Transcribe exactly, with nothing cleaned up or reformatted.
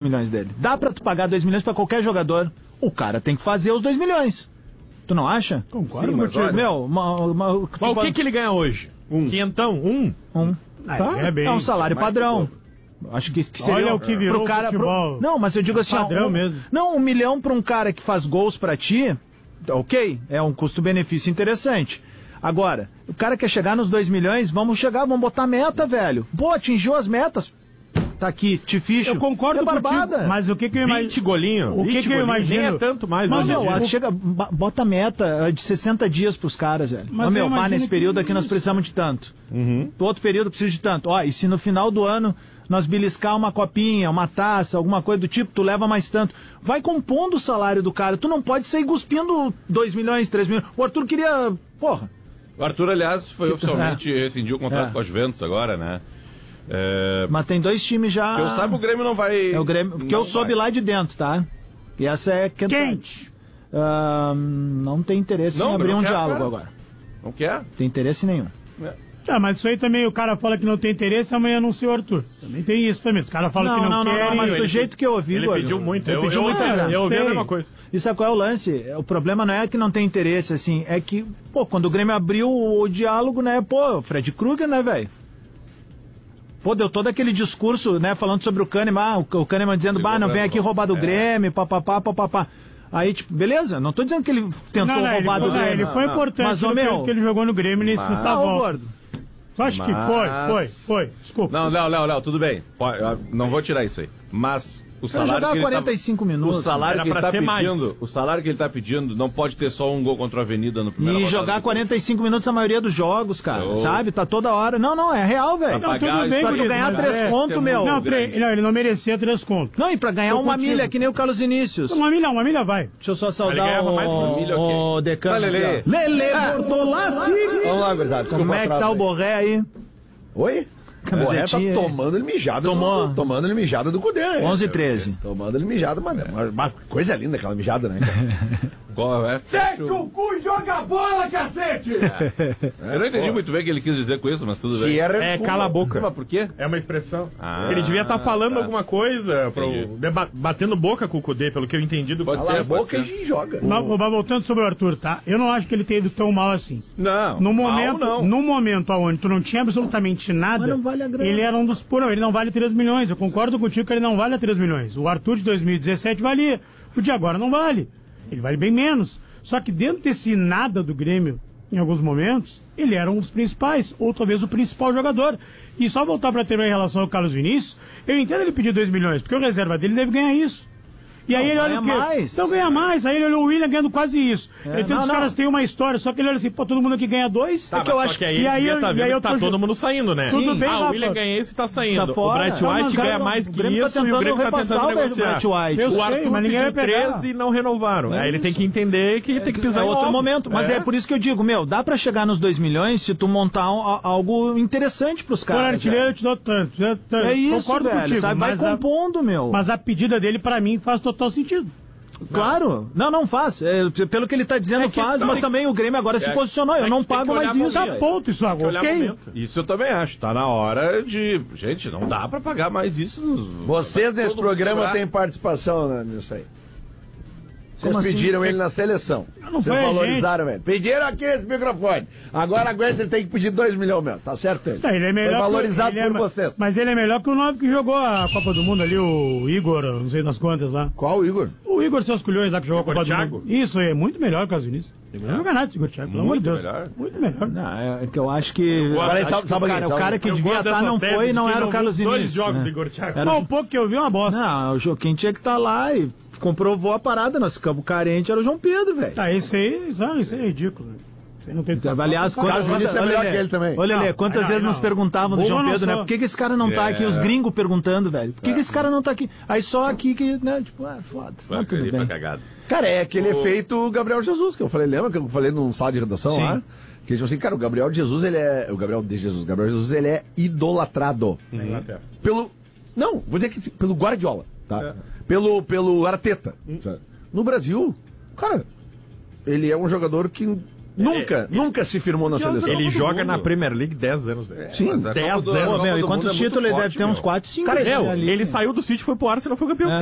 milhões dele. Dá pra tu pagar dois milhões pra qualquer jogador. O cara tem que fazer os dois milhões. Tu não acha? Concordo contigo. Meu, uma, uma, tipo, mas o que que ele ganha hoje? Um. Quinhentão? Um? Um. Ah, tá? é, bem, é um salário padrão. Acho que, que seria Olha o que virou pro cara, futebol. Pro, não, mas eu digo assim, padrão um, mesmo. Não, um milhão pra um cara que faz gols pra ti, ok, é um custo-benefício interessante. Agora, o cara quer chegar nos dois milhões, vamos chegar, vamos botar meta, velho. Pô, atingiu as metas. Tá aqui, Tificho. Eu concordo é barbada. contigo, mas o que que eu imagino... vinte golinho. O que vinte que eu golinho, imagino... Nem é tanto mais. Mas, meu, dia. chega, bota meta de sessenta dias pros caras, velho. Mas, meu, pá, nesse período aqui nós precisamos de tanto. Uhum. Do outro período precisa de tanto. Ó, e se no final do ano nós beliscar uma copinha, uma taça, alguma coisa do tipo, tu leva mais tanto. Vai compondo o salário do cara. Tu não pode sair cuspindo dois milhões, três milhões. O Arthur queria... Porra. O Arthur, aliás, foi que, oficialmente é. rescindiu o contrato é. com a Juventus agora, né? É... Mas tem dois times já... Que eu saiba, o Grêmio não vai... É o Grêmio, porque eu soube lá de dentro, tá? E essa é... Quente. Quente. Uh, não tem interesse não, em abrir um quer, diálogo cara. agora. Não quer? Tem interesse nenhum. É. Tá, mas isso aí também o cara fala que não tem interesse, amanhã anuncia o Arthur. Também tem isso também. Os caras falam não, que não, não querem... Não, mas ele do jeito que eu ouvi, Ele Gordo, pediu muito. Ele eu, pediu eu, muita eu, grana. eu ouvi Sei. a mesma coisa. E sabe qual é o lance? O problema não é que não tem interesse, assim, é que, pô, quando o Grêmio abriu o, o diálogo, né, pô, Fred Krueger, né, velho? Pô, deu todo aquele discurso, né, falando sobre o Kahneman, ah, o, o Kahneman dizendo, Ele bah, não lembrando, vem aqui roubar do é. Grêmio, papapá, papapá. Aí, tipo, beleza, não tô dizendo que ele tentou Não, não, roubar ele, do não, Grêmio. ele foi Não, não. importante Mas, ô, no meu, período que ele jogou no Grêmio nesse mas- nessa Ah, ô, volta. Gordo. Tu acha que Mas- foi? Foi, foi. Desculpa. Não, Léo, Léo, Léo, tudo bem. Pode, eu não vou tirar isso aí. Mas o Vai salário jogar que ele quarenta e tá, cinco minutos. o salário Era que ele pra tá ser mais. pedindo, o salário que ele tá pedindo não pode ter só um gol contra a Avenida no primeiro E jogar quarenta e cinco minutos a maioria dos jogos, cara, Eu- sabe? Tá toda hora. Não, não, é real, velho. Pra Não, tudo pagar bem, isso Pra tu Guriz, ganhar mas três é- conto, é meu. Não, grande. tre- não, ele não merecia três contos. Não, e pra ganhar Tô uma contigo. milha, que nem o Carlos Vinícius. Uma milha, uma milha vai. Deixa eu só Ele saudar ganhava o, mais que uma milha, ok. o Decano. Vai, Lelê. aqui, ó. Lelê Bortolassi. Vamos lá, gurizada. Como desculpa é que atraso tá o aí. Borré aí? Oi? O Borré tá Camisetinha aí. tomando ele mijada. Tomou. Do, tomando ele mijada do Cudê, né? onze e treze. Tomando ele mijada, mas uma, uma coisa linda aquela mijada, né? cara? Qual é? Fecha o- cu e joga bola, cacete! Eu não entendi muito bem o que ele quis dizer com isso, mas tudo bem. Se é, É, recuo. cala a boca. Mas por quê? É uma expressão. Ah, ele devia estar falando tá. alguma coisa, pro, Entendi. deba- batendo boca com o Cudê, pelo que eu entendi do Pode Cala a ser, pode boca ser. e joga. Mas, mas voltando sobre o Arthur, tá? Eu não acho que ele tenha ido tão mal assim. Não. No mal momento, não. no momento onde tu não tinha absolutamente nada, Mas não vale a grana. ele era um dos... Pô, não, ele não vale três milhões. Eu concordo contigo que ele não vale três milhões. O Arthur de dois mil e dezessete valia. O de agora não vale. Ele vale bem menos. Só que dentro desse nada do Grêmio, em alguns momentos, ele era um dos principais, ou talvez o principal jogador. E só voltar para terminar em relação ao Carlos Vinícius, eu entendo ele pedir dois milhões, porque o reserva dele deve ganhar isso. E aí Não, ele olha ganha o quê? mais. Então ganha mais. Aí ele olhou o William ganhando quase isso. É, eu entendo não, que os não. caras têm uma história, só que ele olha assim, pô, todo mundo aqui ganha dois. Tá, é que eu mas acho só que aí e ele aí devia eu, tá e aí vendo eu que tá tô todo ju- mundo saindo, né? Tudo bem, ah, Rafa. o William ganha esse e tá saindo. Tá o fora. Bright Não, White mas, ganha cara, mais o que Grêmio tá isso e o tentando Grêmio tá repassar tentando o negociar. Bright White. Eu O sei, Arthur mas ninguém pediu vai pegar. treze e não renovaram. É aí ele tem isso. que entender que tem que pisar É em outro ovos. momento, mas é. por isso que eu digo, meu, dá pra chegar nos dois milhões se tu montar um- a- algo interessante pros Por caras. artilheiro eu velho. te dou tanto. eu- eu- É isso, concordo velho, contigo, sabe? Vai mas a- compondo, meu. Mas a pedida dele, pra mim, faz total sentido. Claro. Não, não faz. É, p- pelo que ele tá dizendo, É que- faz, não, mas é- também o Grêmio agora se é- posicionou. Eu é não que tem pago que mais olhar isso. Tá momento. velho. ponto isso Tem que agora, olhar o ok? momento. Isso eu também acho. Tá na hora de... Gente, não dá pra pagar mais isso. Nos... Vocês nesse Todo programa mundo têm participação né, nisso aí. Vocês Como assim? pediram ele na seleção. Não Vocês foi a valorizaram ele. Pediram aqui nesse microfone. Agora aguenta, ele tem que pedir dois milhões mesmo. Tá certo ele? Tá, ele é melhor Foi que- valorizado ele é por ma- vocês. Mas ele é melhor que o nove que jogou a Copa do Mundo ali, o Igor, não sei das quantas lá. Qual, Igor? O Igor Seus Culhões lá que jogou a Igor Copa Thiago? do Mundo. Isso aí, é muito melhor que o Vinícius. Não joga nada esse Igor Thiago, pelo amor de Muito Deus. melhor. Muito melhor. Não, é que eu acho que. gosto- acho Peraí, que sabe- o sabe cara, aqui, o cara sabe? que Eu devia gosto estar dessa não tese foi e de não quem era o não Carlos viu dois Vinícius. jogos né? do Igor Thiago. Era Mas o- o pouco que eu vi é uma bosta. Não, o Joaquim tinha que estar lá e comprovou a parada. Nós ficamos carentes, era o João Pedro, velho. Tá, esse aí, isso aí isso aí é ridículo. Isso aí não tem Aliás, quantas quantas, Carlos Vinícius é olha, melhor Lelê, que ele também. Olha, Lelê, Não, quantas não, vezes não. nos perguntavam do Boa João não Pedro, né? sou. Por que, que esse cara não tá É. aqui? Os gringos perguntando, velho. Por que, que esse cara não tá aqui? Aí só aqui que, né? Tipo, ah, foda. Vai Mas tudo cair pra bem. cagada. Cara, é aquele efeito Gabriel Jesus, que eu falei, lembra que eu falei num sala de redação Sim. lá? Que tipo assim, cara, o Gabriel de Jesus, ele é. O Gabriel de Jesus, o Gabriel Jesus, ele é idolatrado. Na Inglaterra. Pelo. Não, vou dizer que pelo Guardiola, tá? Pelo, pelo Arteta. sabe? No Brasil, cara, ele é um jogador que nunca, nunca se firmou na seleção. Ele Todo joga mundo. na Premier League dez anos, velho. Sim. Mas a dez Copa do- anos. a Pô, Copa meu, do e Mundo quantos é muito títulos ele forte, deve ter? meu. Uns quatro, cinco. Cara, né, Meu, ali. ele saiu do City, foi pro Arsenal e não foi campeão. É.